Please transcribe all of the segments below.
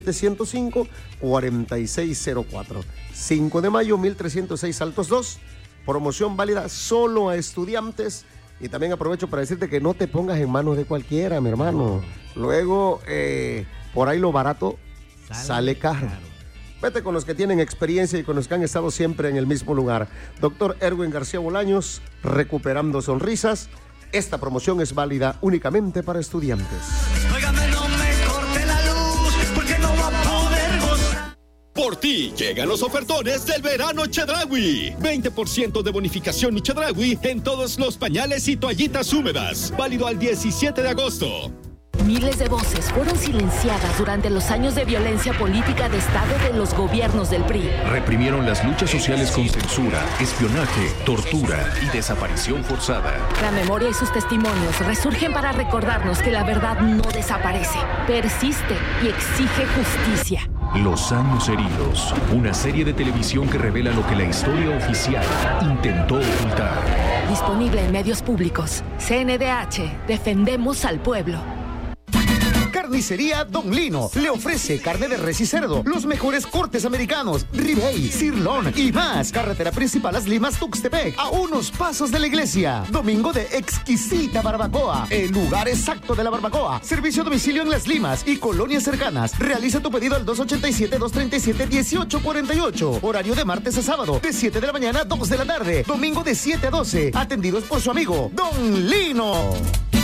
105-4604. 5 de mayo, 1306 Altos 2. Promoción válida solo a estudiantes. Y también aprovecho para decirte que no te pongas en manos de cualquiera, mi hermano. Luego, por ahí lo barato sale caro. Vete con los que tienen experiencia y con los que han estado siempre en el mismo lugar. Doctor Erwin García Bolaños, recuperando sonrisas. Esta promoción es válida únicamente para estudiantes. Óigame, no me corte la luz, porque no va a poder gozar. Por ti llegan los ofertones del verano Chedraui. 20% de bonificación y Chedraui en todos los pañales y toallitas húmedas. Válido al 17 de agosto. Miles de voces fueron silenciadas durante los años de violencia política de Estado de los gobiernos del PRI. Reprimieron las luchas sociales con censura, espionaje, tortura y desaparición forzada. La memoria y sus testimonios resurgen para recordarnos que la verdad no desaparece, persiste y exige justicia. Los años heridos, una serie de televisión que revela lo que la historia oficial intentó ocultar. Disponible en medios públicos. CNDH, defendemos al pueblo. Carnicería Don Lino le ofrece carne de res y cerdo, los mejores cortes americanos, ribeye, sirloin y más. Carretera principal Las Limas, Tuxtepec, a unos pasos de la iglesia. Domingo de exquisita barbacoa, el lugar exacto de la barbacoa. Servicio a domicilio en Las Limas y colonias cercanas. Realiza tu pedido al 287-237-1848. Horario de martes a sábado, de 7 de la mañana a 2 de la tarde. Domingo de 7 a 12. Atendidos por su amigo Don Lino.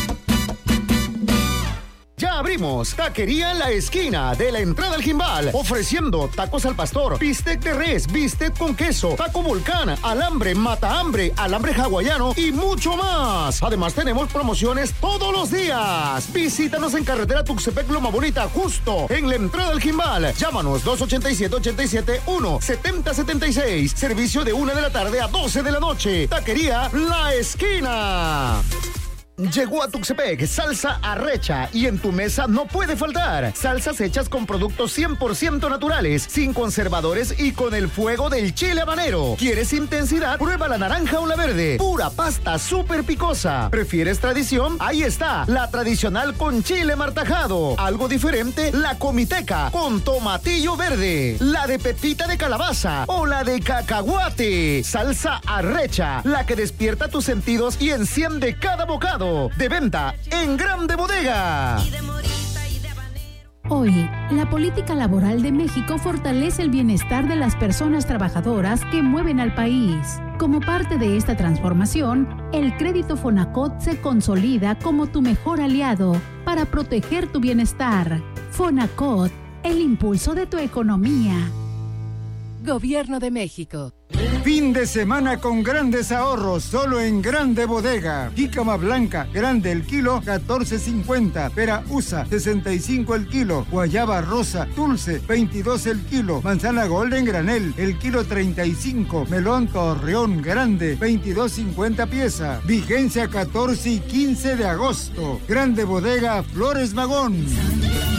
Ya abrimos Taquería La Esquina de la entrada al Jimbal, ofreciendo tacos al pastor, bistec de res, bistec con queso, taco volcán, alambre, mata hambre, alambre hawaiano y mucho más. Además tenemos promociones todos los días. Visítanos en carretera Tuxtepec Loma Bonita, justo en la entrada al Jimbal. Llámanos 287-871-7076. Servicio de 1 de la tarde a 12 de la noche. Taquería La Esquina. Llegó a Tuxtepec salsa arrecha y en tu mesa no puede faltar. Salsas hechas con productos 100% naturales, sin conservadores y con el fuego del chile habanero. ¿Quieres intensidad? Prueba la naranja o la verde. Pura pasta súper picosa. ¿Prefieres tradición? Ahí está, la tradicional con chile martajado. Algo diferente, la comiteca con tomatillo verde. La de pepita de calabaza o la de cacahuate. Salsa arrecha, la que despierta tus sentidos y enciende cada bocado. De venta en Grande Bodega. Hoy, la política laboral de México fortalece el bienestar de las personas trabajadoras que mueven al país. Como parte de esta transformación, el crédito Fonacot se consolida como tu mejor aliado para proteger tu bienestar. Fonacot, el impulso de tu economía. Gobierno de México. Fin de semana con grandes ahorros, solo en Grande Bodega. Jícama blanca, grande el kilo, 14.50. Pera USA, 65 el kilo. Guayaba rosa, dulce, 22 el kilo. Manzana golden granel, el kilo 35. Melón Torreón, grande, 22.50 pieza. Vigencia 14 y 15 de agosto. Grande Bodega, Flores Magón.